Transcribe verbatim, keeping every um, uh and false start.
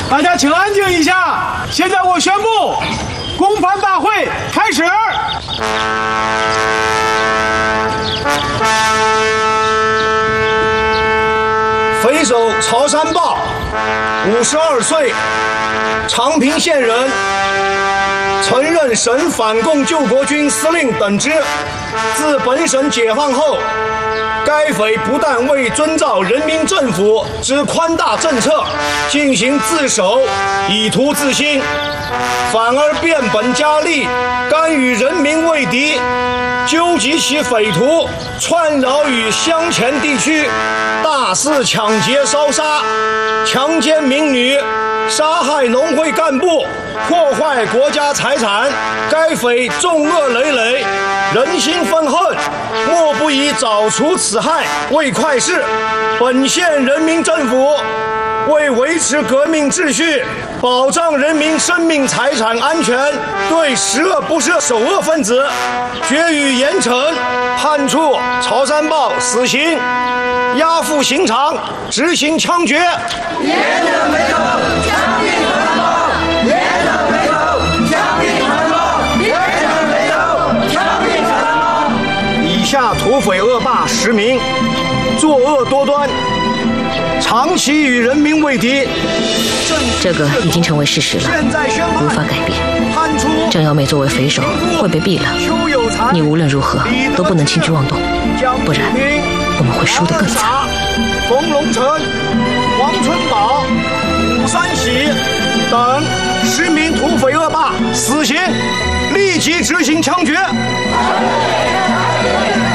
大家请安静一下。现在我宣布，公判大会开始。 匪首曹山豹，五十二岁，长平县人，曾任省反共救国军司令等职。自本省解放后，该匪不但未遵照人民政府之宽大政策进行自首，以图自新，反而变本加厉，干与人民为敌，纠集其匪徒，窜扰于乡前地区，大肆抢劫烧杀，强奸民女，杀害农会干部，破坏国家财产。该匪众恶累累，人心愤恨，莫不以早除此害为快事。本县人民政府为维持革命秩序，保障人民生命财产安全，对十恶不赦首恶分子决予严惩，判处曹山豹死刑，押赴刑场执行枪决。 严正匪首，枪毙曹山豹！严正匪首，枪毙曹山豹！严正匪首，枪毙曹山豹！ 以下土匪恶霸十名，作恶多端，长期与人民为敌。 这个已经成为事实了，无法改变。郑耀美作为匪首会被毙了，你无论如何都不能轻举妄动，不然我们会输得更惨。 冯龙成、黄春宝、武三喜等十名土匪恶霸死刑，立即执行枪决。